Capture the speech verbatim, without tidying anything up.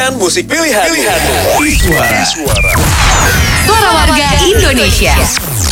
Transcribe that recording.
Dengarkan musik pilihan. Pilihanmu. Iswara. Suara warga Indonesia.